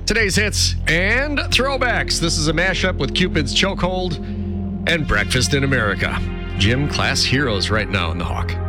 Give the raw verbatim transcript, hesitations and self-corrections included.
Today's hits and throwbacks. This is a mashup with Cupid's Chokehold and Breakfast in America. Gym class heroes right now in the Hawk.